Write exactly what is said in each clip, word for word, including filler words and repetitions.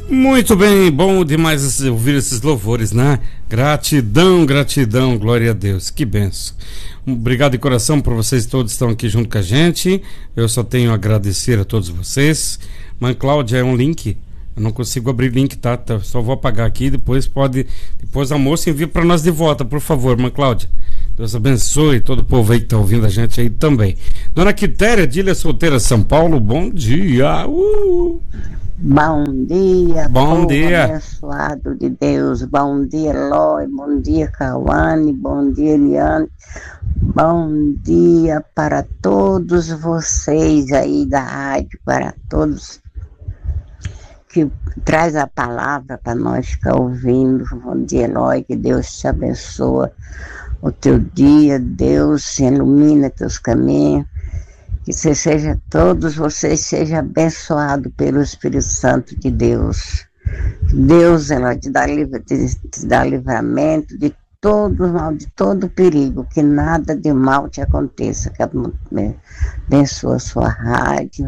Muito bem, bom demais ouvir esses louvores, né? Gratidão, gratidão, glória a Deus, que benção. Obrigado de coração por vocês todos que estão aqui junto com a gente. Eu só tenho a agradecer a todos vocês. Mãe Cláudia, é um link, eu não consigo abrir link, tá? Só vou apagar aqui, depois pode, depois a moça envia para nós de volta, por favor, Mãe Cláudia. Deus abençoe todo o povo aí que está ouvindo a gente aí também. Dona Quitéria, Dília Solteira, São Paulo, bom dia. Uh! Bom dia, bom povo dia, abençoado de Deus. Bom dia, Eloy. Bom dia, Cauane. Bom dia, Eliane. Bom dia para todos vocês aí da rádio, para todos que traz a palavra para nós ficar ouvindo. Bom dia, Eloy. Que Deus te abençoe o teu dia. Deus ilumina teus caminhos. Que você seja, todos vocês sejam abençoados pelo Espírito Santo de Deus. Deus, ela te dá, te, te dá livramento de todo mal, de todo perigo, que nada de mal te aconteça. Que abençoa a sua rádio,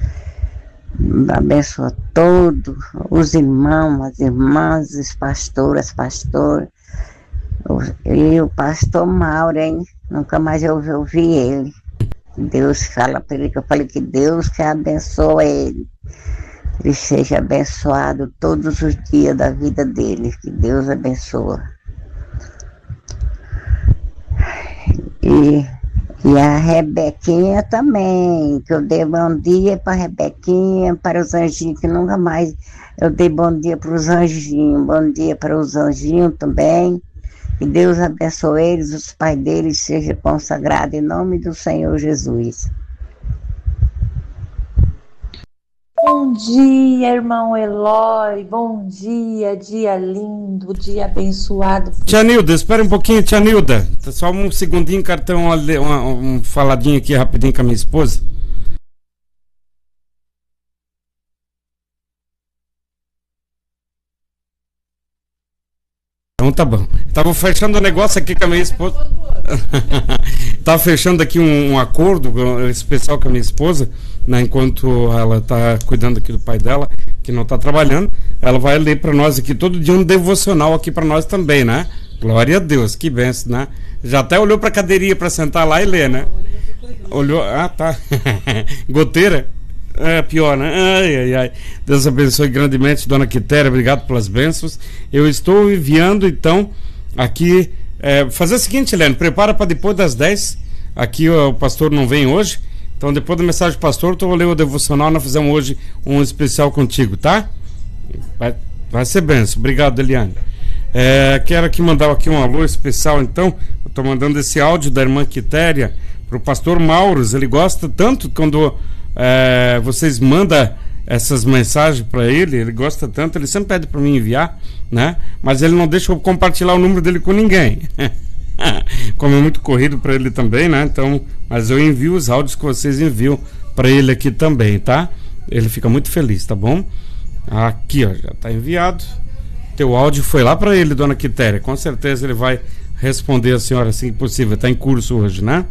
abençoa todos os irmãos, as irmãs, os pastores, as pastoras. E o pastor Mauro, hein? Nunca mais eu ouvi, ouvi ele. Deus fala para ele, que eu falei que Deus que abençoe ele, ele seja abençoado todos os dias da vida dele, que Deus abençoe. E, e a Rebequinha também, que eu dei bom dia para a Rebequinha, para os anjinhos, que nunca mais eu dei bom dia para os anjinhos, bom dia para os anjinhos também. Que Deus abençoe eles, os pais deles sejam consagrados em nome do Senhor Jesus. Bom dia, irmão Eloy. Bom dia, dia lindo, dia abençoado. Tia Nilda, espera um pouquinho, tia Nilda. Só um segundinho, cartão, uma, um faladinho aqui rapidinho com a minha esposa. Então tá bom. Tava fechando o negócio aqui com a minha esposa. Tava fechando aqui um, um acordo especial com a minha esposa, né, enquanto ela tá cuidando aqui do pai dela, que não tá trabalhando. Ela vai ler para nós aqui todo dia um devocional aqui para nós também, né? Glória a Deus, que benção, né? Já até olhou pra cadeirinha para sentar lá e ler, né? Olhou, ah, tá. Goteira. É pior, né? Ai, ai, ai. Deus abençoe grandemente, Dona Quitéria, obrigado pelas bênçãos. Eu estou enviando, então, aqui, é, fazer o seguinte, Helene, prepara para depois das dez, aqui ó, o pastor não vem hoje, então depois da mensagem do pastor, eu vou ler o devocional, nós fizemos hoje um especial contigo, tá? Vai, vai ser bênção, obrigado, Eliane. É, quero aqui mandar aqui um alô especial, então, eu estou mandando esse áudio da irmã Quitéria para o pastor Mauros, ele gosta tanto quando... É, vocês mandam essas mensagens para ele, ele gosta tanto, ele sempre pede para mim enviar, né? Mas ele não deixa eu compartilhar o número dele com ninguém. Como é muito corrido para ele também, né? Então, mas eu envio os áudios que vocês enviam para ele aqui também, tá? Ele fica muito feliz, tá bom? Aqui, ó, já tá enviado. Teu áudio foi lá para ele, Dona Quitéria. Com certeza ele vai responder a senhora assim que possível. Tá em curso hoje, né?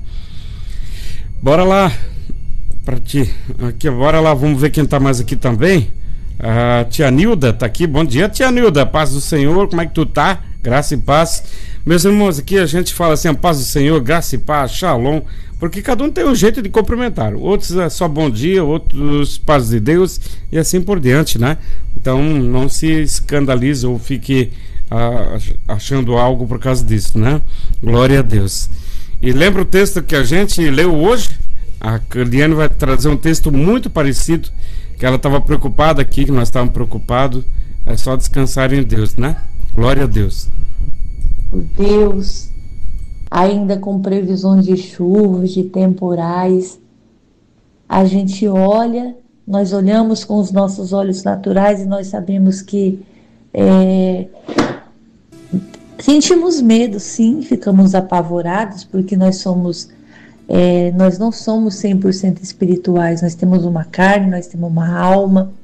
Bora lá. Pra ti, aqui, bora lá, vamos ver quem tá mais aqui também. A tia Nilda tá aqui, bom dia, tia Nilda, paz do Senhor, como é que tu tá? Graça e paz. Meus irmãos, aqui a gente fala assim, a paz do Senhor, graça e paz, shalom, porque cada um tem um jeito de cumprimentar. Outros é só bom dia, outros paz de Deus e assim por diante, né? Então não se escandalize ou fique ah, achando algo por causa disso, né? Glória a Deus. E lembra o texto que a gente leu hoje? A Eliane vai trazer um texto muito parecido, que ela estava preocupada aqui, que nós estávamos preocupados. É só descansar em Deus, né? Glória a Deus. Deus, ainda com previsões de chuvas, de temporais, a gente olha, nós olhamos com os nossos olhos naturais e nós sabemos que é, sentimos medo, sim, ficamos apavorados, porque nós somos... É, nós não somos cem por cento espirituais, nós temos uma carne, nós temos uma alma,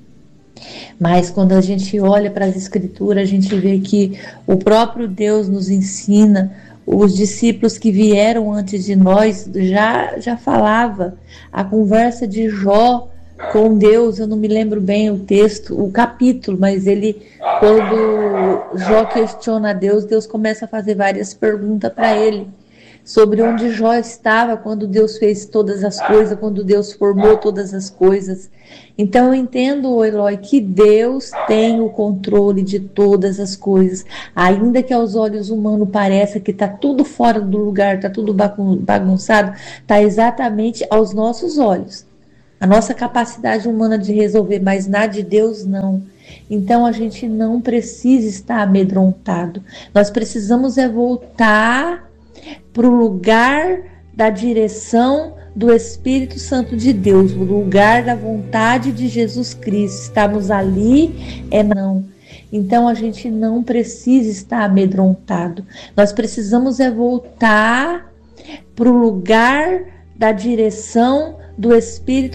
mas quando a gente olha para as escrituras, a gente vê que o próprio Deus nos ensina, os discípulos que vieram antes de nós já, já falava, a conversa de Jó com Deus, eu não me lembro bem o texto, o capítulo, mas ele, quando Jó questiona Deus, Deus começa a fazer várias perguntas para ele, sobre onde Jó estava quando Deus fez todas as coisas, quando Deus formou todas as coisas. Então eu entendo, Eloy, que Deus tem o controle de todas as coisas, ainda que aos olhos humanos pareça que está tudo fora do lugar, está tudo bagunçado, está exatamente aos nossos olhos. A nossa capacidade humana de resolver, mas na de Deus não. Então a gente não precisa estar amedrontado. Nós precisamos é voltar para o lugar da direção do Espírito Santo de Deus, o lugar da vontade de Jesus Cristo. Estamos ali, é não. Então a gente não precisa estar amedrontado. Nós precisamos é voltar para o lugar da direção do Espírito